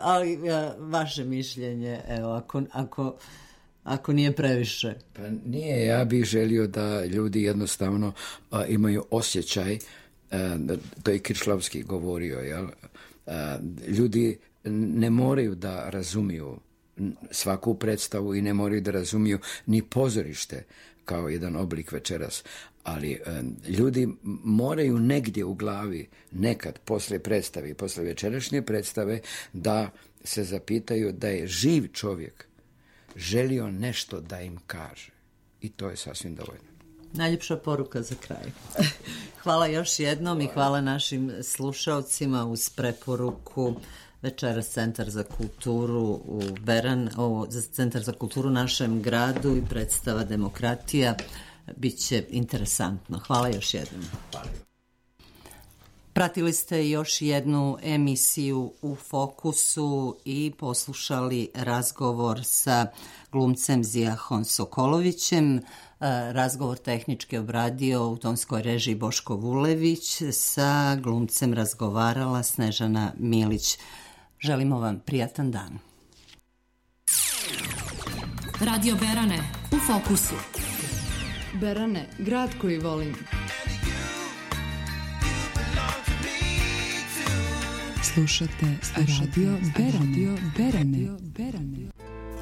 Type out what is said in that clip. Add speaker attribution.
Speaker 1: ali vaše mišljenje, evo, ako nije previše.
Speaker 2: Pa nije, ja bih želio da ljudi jednostavno imaju osjećaj, to je Kiršlavski govorio, jel? Ljudi ne moraju da razumiju svaku predstavu i ne moraju da razumiju ni pozorište kao jedan oblik večeras, ali ljudi moraju negdje u glavi nekad posle predstave, posle večerašnje predstave, da se zapitaju da je živ čovjek želio nešto da im kaže. I to je sasvim dovoljno.
Speaker 1: Najljepša poruka za kraj. Hvala još jednom i hvala našim slušalcima uz preporuku večeras Centar za kulturu u Centar za kulturu u našem gradu i predstava Demokratija. Biće interesantno. Hvala još jednom.
Speaker 2: Hvala.
Speaker 1: Pratili ste još jednu emisiju U fokusu i poslušali razgovor sa glumcem Zijahom Sokolovićem. Razgovor tehnički obradio u tonskoj režiji Boško Vulević. Sa glumcem razgovarala Snežana Milić. Želimo vam prijatan dan.
Speaker 3: Radio Berane, U fokusu.
Speaker 4: Berane, grad koji volim. Slušate Radio Berane.